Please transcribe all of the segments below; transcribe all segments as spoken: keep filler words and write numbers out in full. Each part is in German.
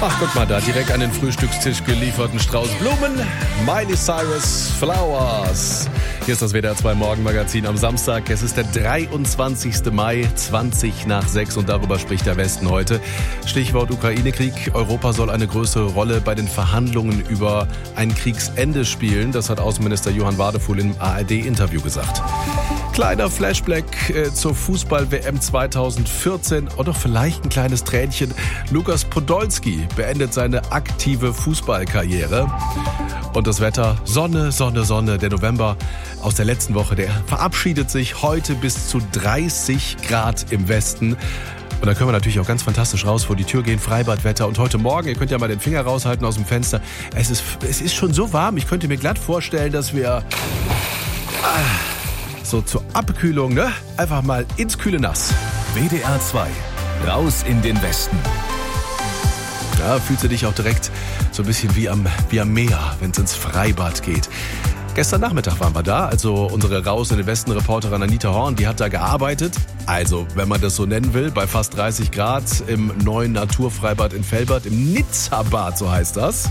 Ach, guck mal da, direkt an den Frühstückstisch gelieferten Strauß Blumen. Miley Cyrus Flowers. Hier ist das W D R zwei Morgenmagazin am Samstag. Es ist der dreiundzwanzigster Mai, zwanzig nach sechs und darüber spricht der Westen heute. Stichwort Ukraine-Krieg. Europa soll eine größere Rolle bei den Verhandlungen über ein Kriegsende spielen. Das hat Außenminister Johann Wadefuhl im A R D-Interview gesagt. Kleiner Flashback äh, zur Fußball-W M zweitausendvierzehn oder vielleicht ein kleines Tränchen. Lukas Podolski beendet seine aktive Fußballkarriere. Und das Wetter, Sonne, Sonne, Sonne. Der November aus der letzten Woche, der verabschiedet sich heute bis zu dreißig Grad im Westen. Und da können wir natürlich auch ganz fantastisch raus vor die Tür gehen, Freibadwetter. Und heute Morgen, ihr könnt ja mal den Finger raushalten aus dem Fenster. Es ist, es ist schon so warm, ich könnte mir glatt vorstellen, dass wir ah, so zur Abkühlung, ne, einfach mal ins kühle Nass. W D R zwei, raus in den Westen. Ja, fühlst du dich auch direkt so ein bisschen wie am, wie am Meer, wenn es ins Freibad geht. Gestern Nachmittag waren wir da, also unsere Raus in den Westen-Reporterin Anita Horn, die hat da gearbeitet. Also, wenn man das so nennen will, bei fast dreißig Grad im neuen Naturfreibad in Velbert, im Nizza-Bad, so heißt das.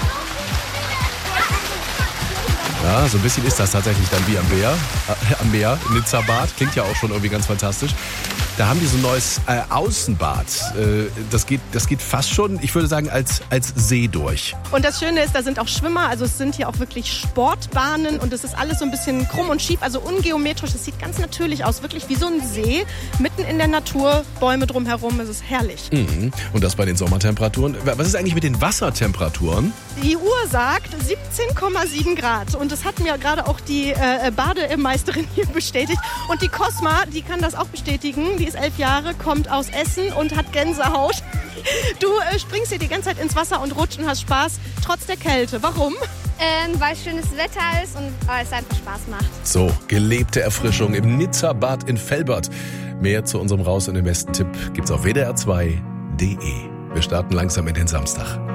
Ja, so ein bisschen ist das tatsächlich dann wie am Meer, äh, am Meer, Nizza-Bad. Klingt ja auch schon irgendwie ganz fantastisch. Da haben die so ein neues äh, Außenbad. Äh, das geht, das geht fast schon, ich würde sagen, als, als See durch. Und das Schöne ist, da sind auch Schwimmer, also es sind hier auch wirklich Sportbahnen und es ist alles so ein bisschen krumm und schief, also ungeometrisch. Es sieht ganz natürlich aus, wirklich wie so ein See, mitten in der Natur, Bäume drumherum, es ist herrlich. Mhm. Und das bei den Sommertemperaturen. Was ist eigentlich mit den Wassertemperaturen? Die Uhr sagt siebzehn Komma sieben Grad und das hat mir gerade auch die äh, Bademeisterin hier bestätigt. Und die Cosma, die kann das auch bestätigen. Die ist elf Jahre, kommt aus Essen und hat Gänsehaut. Du äh, springst hier die ganze Zeit ins Wasser und rutscht und hast Spaß, trotz der Kälte. Warum? Ähm, weil es schönes Wetter ist und äh, es einfach Spaß macht. So, gelebte Erfrischung im Nizza-Bad in Velbert. Mehr zu unserem Raus in den Westen-Tipp gibt's auf W D R zwei Punkt D E. Wir starten langsam in den Samstag.